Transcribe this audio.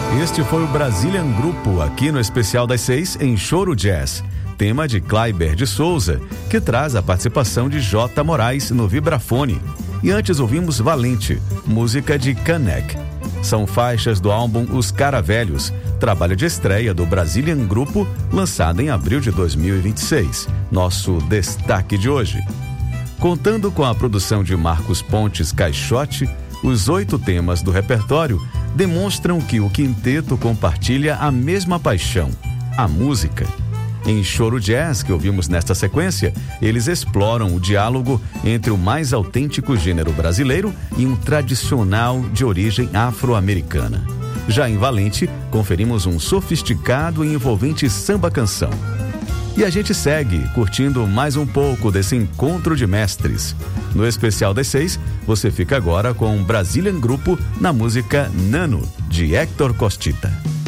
Este foi o Brazilian Grupo, aqui no Especial das 6, em Choro Jazz. Tema de Kleiber de Souza, que traz a participação de J. Moraes no vibrafone. E antes ouvimos Valente, música de Canek. São faixas do álbum Os Caravelhos, trabalho de estreia do Brazilian Grupo, lançado em abril de 2026. Nosso destaque de hoje. Contando com a produção de Marcos Pontes Caixote, os 8 temas do repertório demonstram que o quinteto compartilha a mesma paixão, a música. Em Choro Jazz, que ouvimos nesta sequência, eles exploram o diálogo entre o mais autêntico gênero brasileiro e um tradicional de origem afro-americana. Já em Valente, conferimos um sofisticado e envolvente samba-canção. E a gente segue curtindo mais um pouco desse encontro de mestres. No Especial das 6, você fica agora com o Brazilian Grupo na música Nano, de Héctor Costita.